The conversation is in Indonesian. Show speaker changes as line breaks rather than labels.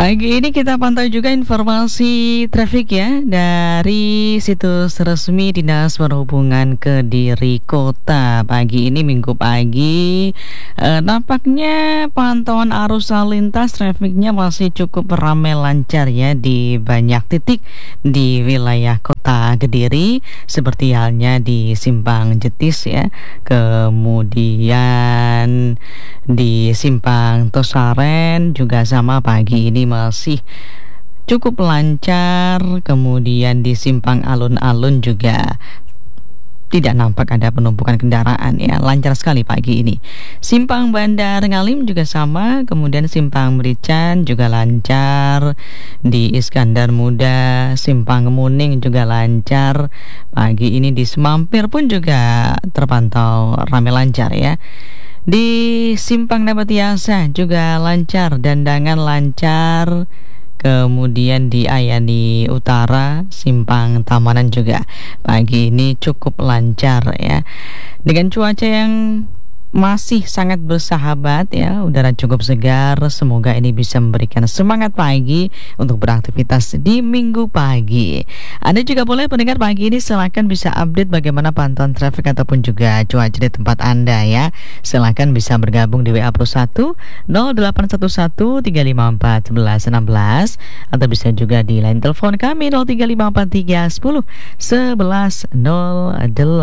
Pagi ini kita pantau juga informasi traffic ya dari situs resmi Dinas Perhubungan Kediri Kota. Pagi ini Minggu pagi nampaknya pantauan arus lalu lintas trafiknya masih cukup ramai lancar ya di banyak titik di wilayah Kota Kediri, seperti halnya di Simpang Jetis ya, kemudian di Simpang Tosaren juga sama pagi ini masih cukup lancar. Kemudian di Simpang Alun-Alun juga tidak nampak ada penumpukan kendaraan ya, lancar sekali pagi ini. Simpang Bandar Ngalim juga sama, kemudian Simpang Merican juga lancar. Di Iskandar Muda, Simpang Kemuning juga lancar. Pagi ini di Semampir pun juga terpantau ramai lancar ya. Di Simpang Nabatiasa juga lancar, Dandangan lancar. Kemudian di Ayani Utara, Simpang Tamanan juga pagi ini cukup lancar ya. Dengan cuaca yang masih sangat bersahabat ya, udara cukup segar. Semoga ini bisa memberikan semangat pagi untuk beraktivitas di minggu pagi. Anda juga boleh pendengar pagi ini silakan bisa update bagaimana pantauan traffic ataupun juga cuaca di tempat Anda ya. Silakan bisa bergabung di WA Plus 1 0811 354 1116 atau bisa juga di line telepon kami 0354 310 1108.